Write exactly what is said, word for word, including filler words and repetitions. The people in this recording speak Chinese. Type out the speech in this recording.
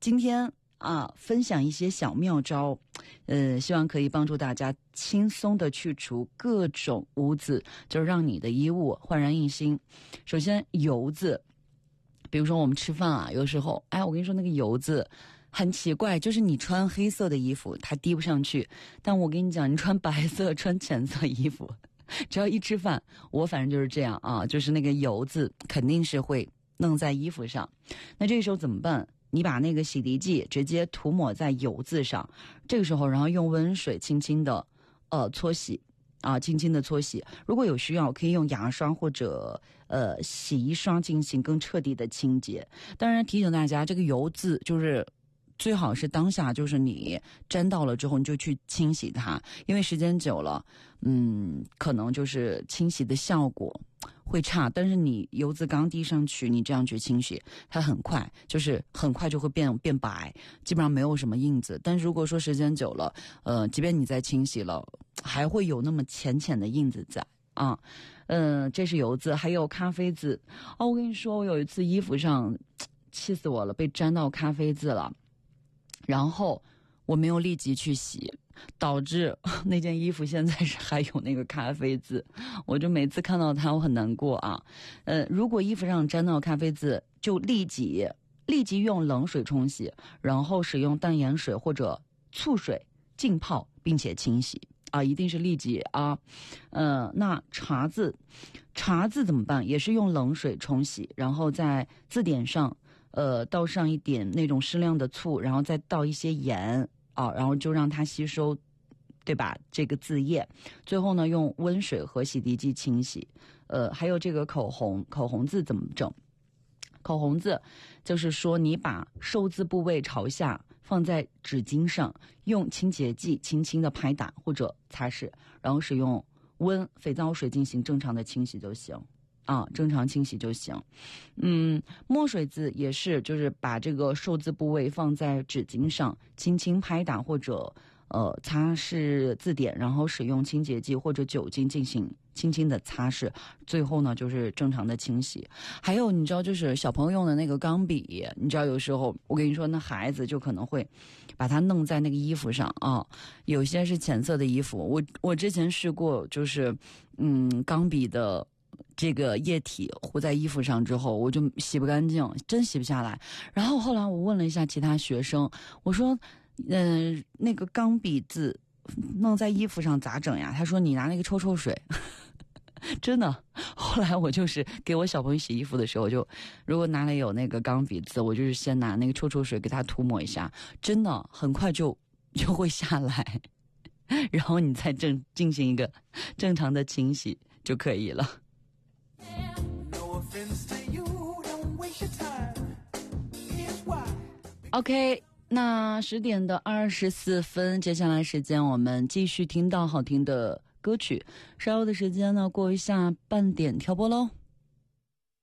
今天啊，分享一些小妙招，呃，希望可以帮助大家轻松的去除各种污渍，就是让你的衣物焕然一新。首先，油渍，比如说我们吃饭啊，有时候，哎，我跟你说那个油渍很奇怪，就是你穿黑色的衣服它滴不上去，但我跟你讲，你穿白色、穿浅色衣服，只要一吃饭，我反正就是这样啊，就是那个油渍肯定是会弄在衣服上。那这个时候怎么办？你把那个洗涤剂直接涂抹在油渍上，这个时候然后用温水轻轻的呃搓洗啊，轻轻的搓洗。如果有需要，可以用牙刷或者呃洗衣刷进行更彻底的清洁。当然提醒大家，这个油渍就是最好是当下，就是你沾到了之后你就去清洗它，因为时间久了，嗯，可能就是清洗的效果会差。但是你油渍刚滴上去，你这样去清洗，它很快，就是很快就会变变白，基本上没有什么印子。但是如果说时间久了，呃，即便你再清洗了，还会有那么浅浅的印子在啊。嗯、呃，这是油渍，还有咖啡渍。哦，我跟你说，我有一次衣服上气死我了，被沾到咖啡渍了。然后我没有立即去洗，导致那件衣服现在是还有那个咖啡渍，我就每次看到它我很难过啊。呃，如果衣服上沾到咖啡渍，就立即立即用冷水冲洗，然后使用淡盐水或者醋水浸泡，并且清洗啊，一定是立即啊。呃，那茶渍，茶渍怎么办？也是用冷水冲洗，然后在字典上呃，倒上一点那种适量的醋，然后再倒一些盐啊，然后就让它吸收，对吧？这个字液，最后呢，用温水和洗涤剂清洗。呃，还有这个口红，口红渍怎么整？口红渍就是说，你把受渍部位朝下放在纸巾上，用清洁剂轻轻的拍打或者擦拭，然后使用温肥皂水进行正常的清洗就行。啊，正常清洗就行。嗯，墨水渍也是，就是把这个受渍部位放在纸巾上，轻轻拍打或者呃擦拭字典，然后使用清洁剂或者酒精进行轻轻的擦拭，最后呢就是正常的清洗。还有你知道，就是小朋友用的那个钢笔，你知道有时候我跟你说，那孩子就可能会把它弄在那个衣服上啊，有些是浅色的衣服，我我之前试过，就是嗯钢笔的这个液体糊在衣服上之后，我就洗不干净，真洗不下来。然后后来我问了一下其他学生，我说嗯、呃，那个钢笔字弄在衣服上咋整呀？他说你拿那个臭臭水真的。后来我就是给我小朋友洗衣服的时候，就如果拿来有那个钢笔字，我就是先拿那个臭臭水给他涂抹一下，真的很快就就会下来，然后你再正进行一个正常的清洗就可以了。OK， 那十点的二十四分，接下来时间我们继续听到好听的歌曲。稍后的时间呢，过一下半点跳播喽。